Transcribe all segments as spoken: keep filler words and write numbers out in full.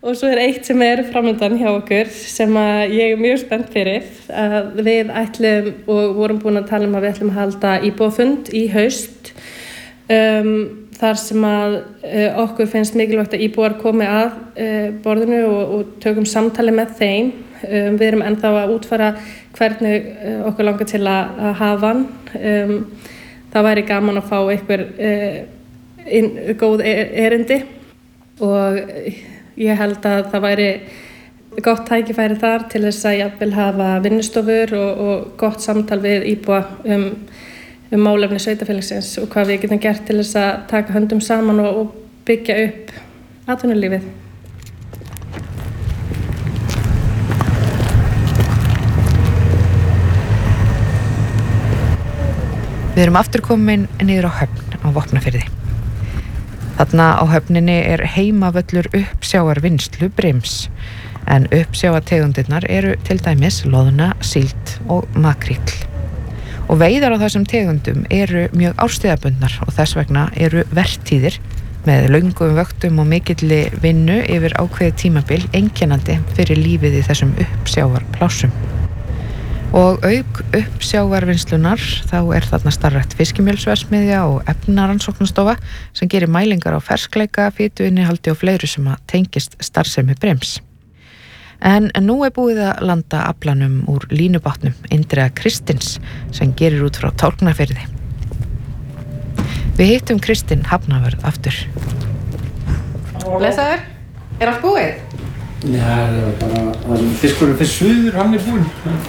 Og svo er eitt sem er framundan hjá okkur sem að ég er mjög spennt fyrir. Að við ætlum og vorum búin að tala um að við ætlum að halda íbúafund í haust. Um, þar sem að uh, okkur finnst mikilvægt að íbúar komi að uh, borðinu og, og tökum samtali með þeim. Um, við erum ennþá að útfæra hvernig uh, okkur langar til að, að hafa hann. Um, það væri gaman að fá einhver uh, inn, góð erindi og ég held að það væri gott tækifæri þar til þess að jafnvel hafa vinnustofur og, og gott samtal við íbúa um, um málefni sveitarfélagsins og hvað við getum gert til þess að taka höndum saman og, og byggja upp atvinnulífið. Við erum aftur komin niður á Höfn á Vopnafirði. Þarna á höfninni er heimavöllur uppsjávarvinnslu brims, en uppsjávartegundirnar eru til dæmis loðna, síld og makríll. Og veiðar á þessum tegundum eru mjög árstíðabundnar og þess vegna eru vertíðir með löngum vöktum og mikilli vinnu yfir ákveðið tímabil einkennandi fyrir lífið í þessum uppsjávarplássum. Og auk uppsjávarvinnslunar þá er þarna starfrækt fiskimjölsverksmiðja og efnarannsóknastofa sem gerir mælingar á ferskleika, fituinnihaldi og fleiru sem að tengist starfsemi brims. En nú er búið að landa aflanum úr línubátnum Indriða Kristins sem gerir út frá Tálknafirði. Við hittum Kristinn hafnavörð aftur. Blessaður, er allt búið? Já, það er bara, fiskurinn fyrir suður, hann er búinn.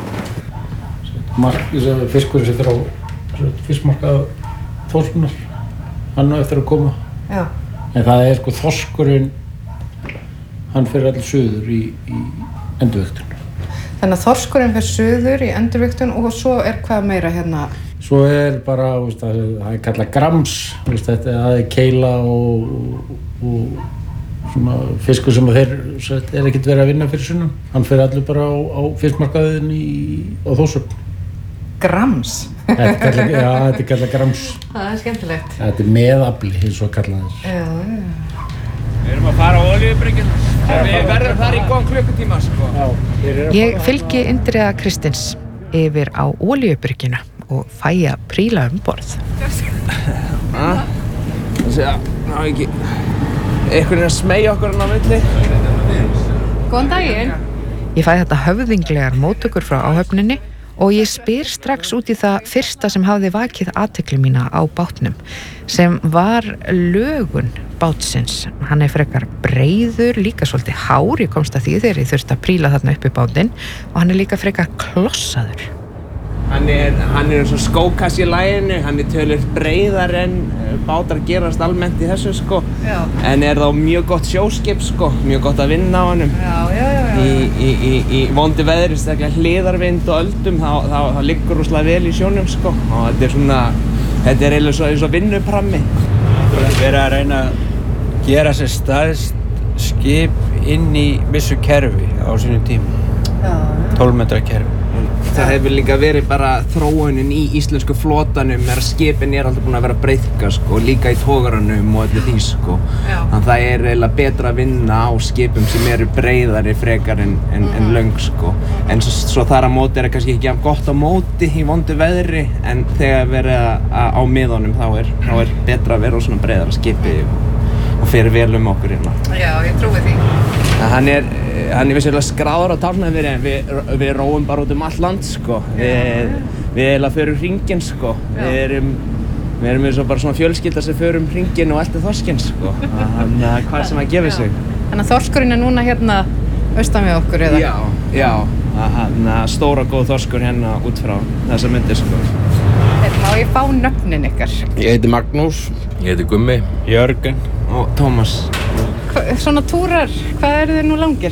Mark, fiskurinn sem fyrir á fiskmarkað Þórssonar, hann á eftir að koma. Já. En það er sko þorskurinn, hann fyrir allir suður í, í endurvigtun. Þannig að þorskurinn fyrir suður í endurvigtun og svo er hvað meira hérna? Svo er bara, veist, það, það er kallað grams, veist, þetta, það er keila og, og svona fiskur sem þeir er ekkert verið að vinna fyrir sunnan. Hann fyrir allir bara á, á fiskmarkaðin í, á Þórshöfn. Grams? Þetta er kallað, já, þetta er kallað grams. Það er skemmtilegt. Þetta er meðafli, eins og kallað þess. Já, já. Við erum að fara á olíubryggjuna. Við verðum þar í góðan klukkutíma, sko. Já, Ég fylgi Indriða Kristins yfir á olíubrygguna og fæ að príla um borð. Það sé að, ná ekki, einhvern veginn að smeyja okkur hann á milli. Góðan daginn. Ég fæ þetta höfðinglegar móttökur frá áhöfninni og ég spyr strax út í það fyrsta sem hafði vakið athygli mína á bátnum, sem var lögun bátsins. Hann er frekar breiður, líka svolítið hár, ég komst að því þegar ég þurfti að príla þarna upp í bátinn, og hann er líka frekar klossaður. Hann er, hann er eins og skókass í laginu, hann er tölur breiðar en bátar gerast almennt í þessu, sko. Já. En er þá mjög gott sjóskip, sko, mjög gott að vinna á honum. Já, já, já, já. Í, í, í, í vondi veðri, staklega hliðarvind og öldum, þá, þá, þá liggur rosalega vel í sjónum, sko. Og þetta er svona, þetta er eiginlega svo, eins og vinnuprammi. Það er verið að reyna að gera sér stærst skip inn í vissu kerfi á sínum tíma. Já, já. tólf metra kerfi. Það hefur líka verið bara þróunin í íslensku flotanum er að skipin er alltaf búin að vera að breyðka, sko, líka í togaranum og öllu því, sko. Já. Þannig að það er eiginlega betra að vinna á skipum sem eru breiðari frekar en, en, en löng, sko. En svo, svo þar á móti er það kannski ekki jafn gott á móti í vondu veðri, en þegar verið á miðunum þá er, þá er betra að vera á svona breiðara skipi og fyrir vel um okkur hérna. Já, ég trúi því. Hann er, hann er vissulega skráður á Tálknafirði en við, við róum bara út um allt land, sko. Við, við eiginlega förum hringinn, sko. Við erum, við erum eins og bara svona fjölskylda sem förum hringinn og eltum þorskinn, sko. Þannig að hvað sem að gefa sig. Þannig að þorskurinn er núna hérna austan við okkur, eða? Já, já. Þannig að stóra góð þorskur hérna út frá þessa myndir, sko. Má ég fá nöfnin ykkar? Ég heiti Magnús, ég heiti Gummi, Jörgen og Tómas. Hva, svona túrar, hvað eru þið nú langir?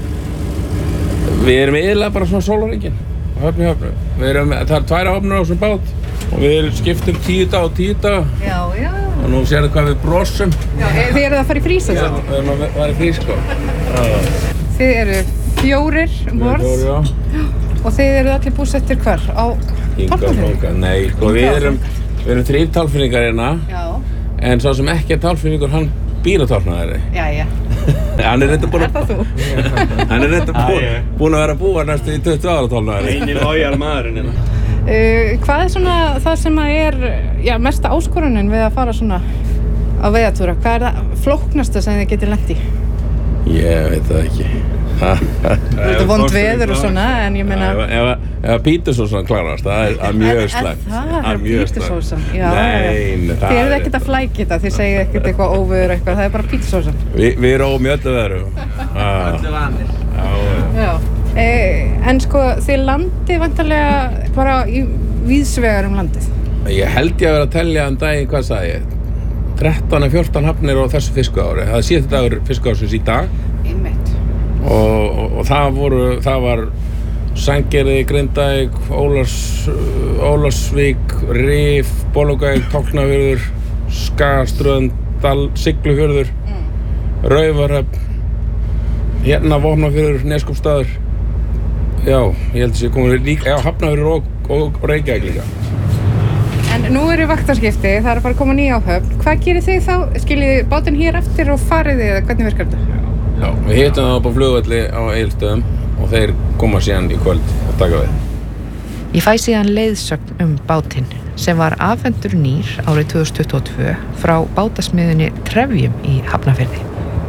Við erum eiginlega bara svona sólarhringinn á höfn í höfnu. Við erum, það er tvær höfnur á þessum bát og við erum skiptum tíu dag og tíu dag. Já, já. Og nú sérðu hvað við brosum. Já, þið eruð að fara í frís, Já, þess við erum að fara í frís, sko. Já. Þið eru fjórir um borð. Fjórir, já. Og þið eruð allir búsettir hvar? Á Tálknafirði? Nei, sko, við erum, við erum þrír Tálknfirðingar hérna. Já. En sá sem ekki er Tálknfirðingur, hann býr á Tálknafirði. Jæja. Hann er reynda búinn Er það þú? Hann er reynda Já, ég. búinn að vera að búa næstu í tuttugu ára á Tálknafirði. Eini lojal maðurinn hérna. Uh, hvað er svona það sem að er já, mesta áskorunin við að fara svona á veiðatúra? Hvað er það flóknasta sem þið getur lent í? Ég veit það ekki. Þetta er vond veður og svona, en ég meina... Ef, ef, ef pítursósan klarast, það er, er mjög slæmt. Er það? Er pítursósan? Já, Nei, nei, Þið eruð ekkert að flækja þetta, þið segið ekkert eitthvað óveður eitthvað, það er bara pítursósan. Vi, við erum í öllu veðrum. Öllu vanir. Já. E, en sko, þið landið vantarlega bara í víðsvegar um landið. Ég held ég að vera að tellja um daginn, hvað sagði ég? þrettán eða fjórtán hafnir á þessu fiskuári. Það er síðasti dagur fiskuársins í dag. Einmitt. Og, og, og það voru, það var Sandgerði, Grindavík, Ólafs, Ólafsvík, Rif, Bolungarvík, Tálknafjörður, Skagaströnd, Dal, Siglufjörður, mm. Raufarhöfn, hérna Vopnafjörður, Neskópsstaður. Já, ég held að sé komið líka, já, Hafnarfjörður og, og, og Reykjavík líka. En nú eru vaktaskipti, það er að fara að koma ný áhöfn. Hvað gerir þið þá? Skiljið þið bátinn hér eftir og farið þið eða hvernig virkar þetta? Já, við hittum það upp á flugvelli á Egilsstöðum og þeir koma síðan í kvöld og taka við. Ég fæ síðan leiðsögn um bátinn sem var afhentur nýr árið tvö þúsund tuttugu og tvö frá bátasmiðjunni Trefjum í Hafnarfirði.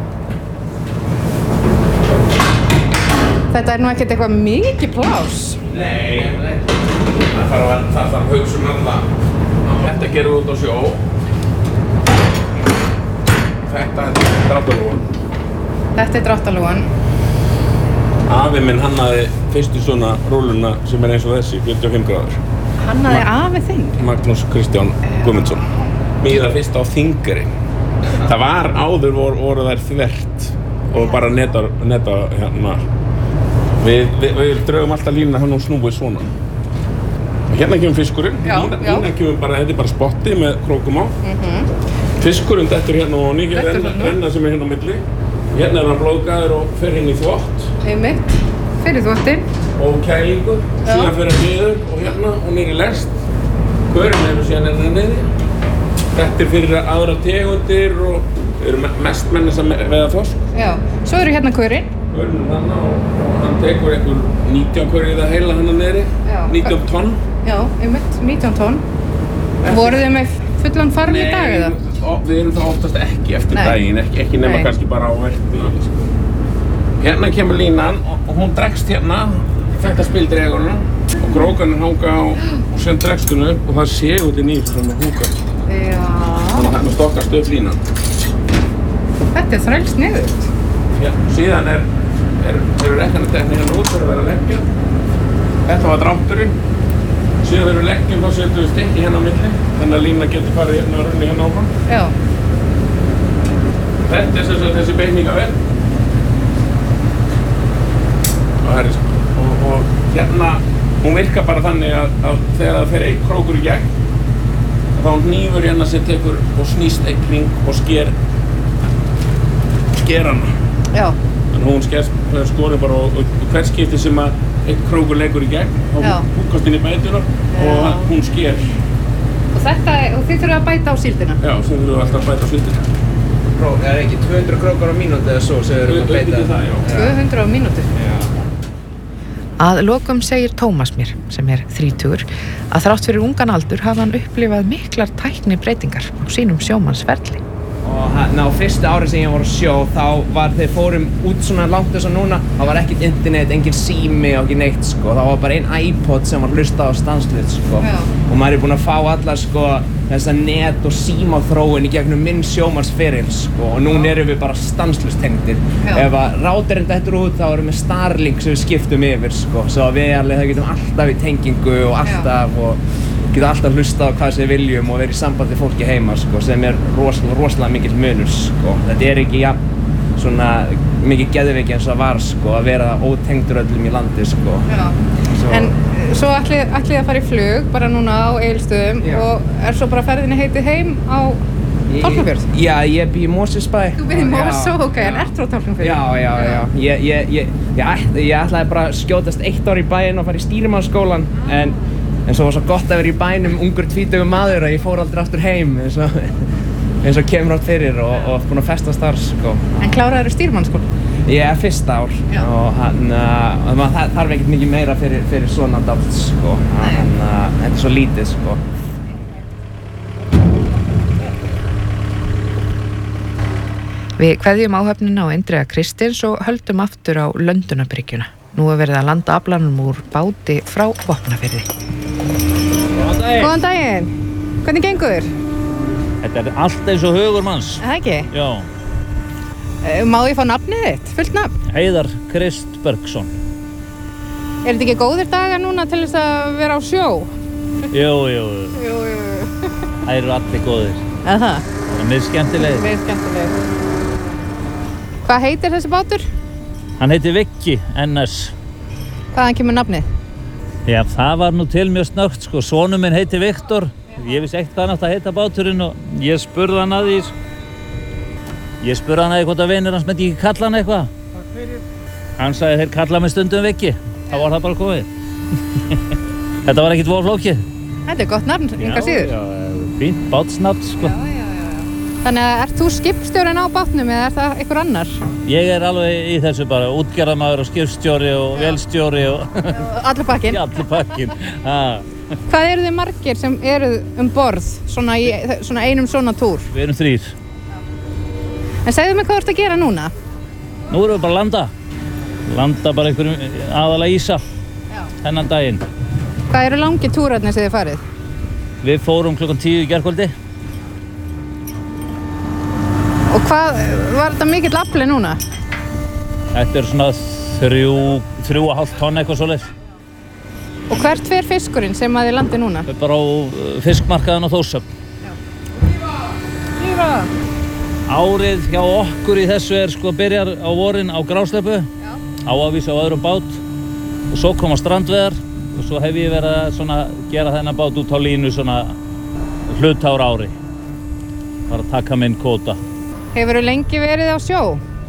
Þetta er nú ekkert eitthvað mikið plás. Nei, það þarf að, það þarf að hugsa um alla. Þetta gerum við út á sjó. Þetta er dráttarlúgan. Þetta er dráttarlúgan. Afi minn hannaði fyrstu svona rúluna sem er eins og þessi, fjörutíu og fimm gráður. Hannaði afi þinn? Magnús Kristján Guðmundsson. Míða fyrst á Þingari. Það var áður voru, voru þær þvert og bara neta, neta hérna. Við, við, við draugum alltaf línuna hann og snúið svona. Hérna kemur fiskurinn, já, lína, já. lína kemur bara, þetta er bara spotti með krókum á. Mm-hmm. Fiskurinn dettur hérna og nýtt, renna, renna sem er hérna á milli. Hérna er hann blóðgæður og fer hérna í þvott. Einmitt, fyrir þvottinn. Og kælingu, Já. síðan fer hann niður og hérna og niður í lest. Körin eru síðan hérna niður. Þetta er fyrir aðra tegundir og eru mest menn þess að veiða þorsk. Já, svo eru hérna körinn. Körinn er þarna og, og hann tekur einhver nítján körið það heila hann niðri. Já. nítján tonn. Já, einmitt, nítján tonn. Voruð þið með fullan farm í dag eða? Nei, við erum það oftast ekki eftir Nei. daginn, ekki, ekki nema Nei. kannski bara á verti. Sko. Hérna kemur línan og, og hún dregst hérna, þetta spildreguna og krókarnir hanga á og sem dregst hún upp og það sé út í nýjum sem það húkar. Já. Þannig að hérna stokkast upp línan. Þetta er þræl sniðugt. Já, síðan er, er, eru rekkanatekni hérna út fyrir að vera að leggja. Þetta var drátturinn. Síðan þegar við leggjum þá setjum við stykki hérna á milli, þannig að lína getur farið hérna og runni hérna áfram. Já. Þetta er sem sagt þessi beigningavél. Og, herri, og, og hérna, hún virkar bara þannig að, að þegar það fer einn krókur í gegn, þá hnífur hérna sem tekur og snýst einn hring og sker, sker hana. Já. Þannig hún sker skorið bara og, og hvert skipti sem að einn krókur leikur í gegn, þá húkast inn í bætuna og hún sker. Og þetta, og þið þurfum að bæta á síldina? Já, sem þurfum við alltaf að bæta á síldina. Það er ekki tvö hundruð krókar á mínúti eða svo sem við erum að beita. Það, já. tvö hundruð á mínútu? Já. Að lokum segir Tómas mér, sem er þrítugur, að þrátt fyrir ungan aldur hafa hann upplifað miklar tæknibreytingar á sínum sjómannsferli. Og hérna á fyrsta ári sem ég var á sjó, þá var þeir fórum út svona langt eins og núna, þá var ekkert internet, engin sími og ekki neitt sko, þá var bara einn iPod sem var hlustað á stanslaust sko. Já. Og maður er búinn að fá allar sko þessa net og símaþróun í gegnum minn sjómannsferil sko, og núna erum við bara stanslaust tengdir. Já. Ef að ráturinn dettur út þá erum við Starlink sem við skiptum yfir sko, svo að við alveg það getum alltaf í tengingu og alltaf Já. og getum alltaf hlustað á hvað sem við viljum og verið í sambandi fólki heima sko, sem er rosalega, rosalega mikill munur sko. Þetta er ekki ja, svona mikið geðveiki eins og það var sko, að vera ótengdur öllum í landi sko. Já. Svo... En svo ætlið þið að fara í flug bara núna á Egilsstöðum og er svo bara ferðinni heitið heim á Tálknafjörð? Já, ég bý í Mosfellsbæ. Þú býr í Mosó, ok, en ert frá Tálknafjörð? Já, já, já. Ég, ég, ég, ég, ég ætlaði bara að skjótast eitt ár í bæinn og fara í stýrimannsskólan, en En svo var svo gott að vera í bænum ungur tvítugur maður að ég fór aldrei aftur heim. Svo, eins og kemur átt fyrir og, og búinn að festast þar sko. En kláraðirðu stýrimannsskóla? Ég er fyrsta ár Já. og hann, uh, maður þarf ekkert mikið meira fyrir, fyrir svona dátt sko. Hann, uh, þetta er svo lítið sko. Við kveðjum áhöfnina á Indriða Kristins og höldum aftur á Löndunabryggjuna. Nú er verið að landa aflanum úr báti frá Vopnafirði. Góðan daginn. Góðan daginn. Hvernig gengur? Þetta er allt eins og hugur manns. Er það ekki? Já. Uh, Má ég fá nafnið þitt? Fullt nafn? Heiðar Kristbergsson. Er þetta ekki góðir dagar núna til þess að vera á sjó? Jú, jú, Jú, jú. það eru allir góðir. Eða það? Það er mjög skemmtilegir. Mjög skemmtileg. Hvað heitir þessi bátur? Hann heitir Viggi N S. Hvaðan kemur nafnið? Já, það var nú til mjög snögt, sko. Sonur minn heitir Viktor. Ég vissi ekkert hvað hann átti að heita báturinn og ég spurði hann að því. Ég spurði hann að því hvort að vinur hans myndi ekki kalla hann eitthvað. Takk fyrir. Hann sagði þeir kalla mig stundum Viggi. Þá var það bara komið. Þetta var ekkert voða flókið. Þetta er gott nafn, engar síður. Já, já, fínt bátsnafn, sko. Já, já, já, já. Þannig að ert þú skipstjórinn á bátnum eða er það einhver annar? Ég er alveg í þessu bara, útgerðarmaður og skipstjóri og vélstjóri og Allur pakkinn? allir pakkin. Hvað eru þið margir sem eru um borð svona í svona einum svona túr? Við erum þrír. En segðu mig hvað þú ert að gera núna? Nú erum við bara að landa. Landa bara einhverjum aðalega ísa þennan daginn. Hvað eru langir túrarnir sem þið farið? Við fórum klukkan tíu í gærkvöldi. Og hvað, var þetta mikill afli núna? Þetta er svona þrjú, þrjú og hálft tonn eitthvað svoleiðis. Og hvert fer fiskurinn sem að þið landi núna? Við erum bara á uh, fiskmarkaðin á Þórshöfn. Lífa! Árið hjá okkur í þessu er sko byrjar á vorin á grásleppu, á að vísa á öðrum bát og svo koma strandveðar og svo hef ég verið að svona gera þennan bát út á línu svona hluta ára ári. Bara að taka minn kvóta. Hefurðu lengi verið á sjó?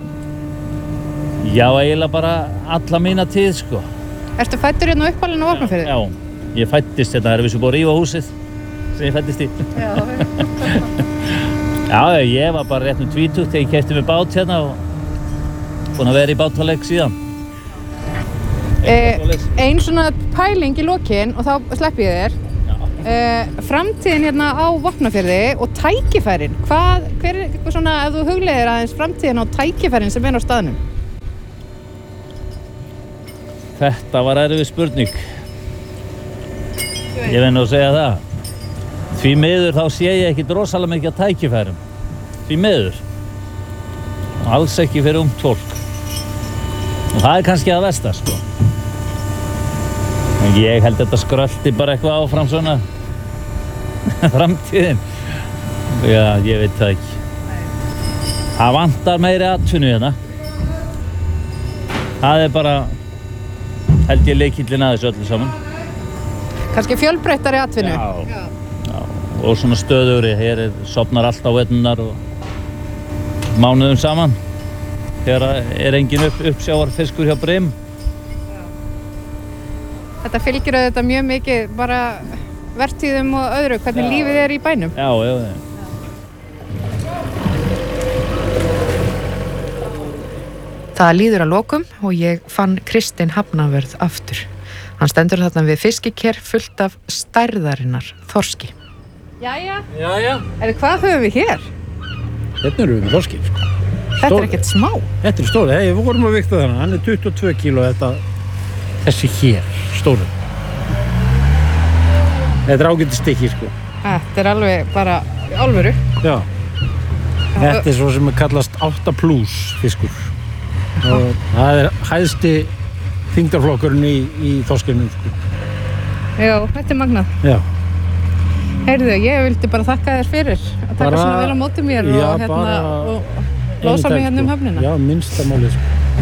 Já, eiginlega bara alla mína tíð sko. Ertu fæddur hérna á uppalinn á Vopnafirði? Já, ég fæddist hérna, erum við svo búið að rífa húsið sem ég fæddist í. Já. Já, ég var bara rétt um tvítugt þegar ég keypti mér bát hérna og búinn að vera í bátaleik síðan. Eh, ein svona pæling í lokin og þá slepp ég þér. Eh, framtíðin hérna á Vopnafirði og tækifærin. Hvað, hver er eitthvað svona, ef þú hugleiðir aðeins framtíðin á tækifærin sem er á staðnum? Þetta var erfið spurning. Ég verð nú að segja það. Því miður þá sé ég ekki rosalega mikið að tækifærum. Því miður. Og alls ekki fyrir ungt fólk. Og það er kannski að versta, sko. En ég held þetta skrölti bara eitthvað áfram svona. Framtíðin. Já, ég veit það ekki. Það vantar meiri atvinnu hérna. Það er bara, held ég, lykillinn að þessu öllu saman. Kannski fjölbreyttari atvinnu? Já. Já. Og svona stöðugri. Hér er, sofnar allt á veturnar og mánuðum saman. Þegar er engin upp, uppsjávarfiskur hjá Brim. Þetta fylgir auðvitað mjög mikið bara vertíðum og öðru, hvernig já. Lífið er í bænum. Já, já, já. Það líður að lokum og ég fann Kristinn Hafnavörð aftur. Hann stendur þarna við fiskiker fullt af stærðarinnar þorski. Jæja. Jæja. Er hvað höfum við hér? Þetta eru við með þorski, sko. Þetta er ekkert smá. Þetta er stóri, hey, við vorum að vikta þennan, hann er tuttugu og tvö kíló þetta, þessi hér, stóri. Þetta er ágætið stykki, sko. Þetta er alveg bara alvöru. Já. Þetta er svo sem er kallast átta plús fiskur. Og það er hæðsti þyngdarflokkurinn í, í þorskinu, sko. Já, þetta er magnað. Já. Heyrðu, ég vildi bara þakka þér fyrir að taka bara, svona vel á móti mér já, og hérna bara, og losa mig hérna um höfnina. Já, minnsta málið.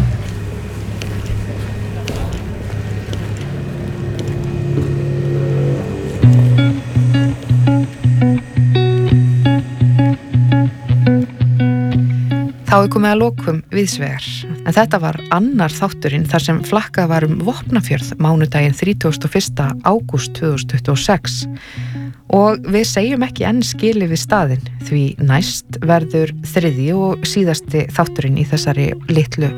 Þá er komið að lokum víðsvegar, en þetta var annar þátturinn þar sem flakkað var um Vopnafjörð mánudaginn þrítugasta og fyrsta ágúst tvö þúsund tuttugu og sex Og við segjum ekki enn skili við staðinn því næst verður þriðji og síðasti þátturinn í þessari litlu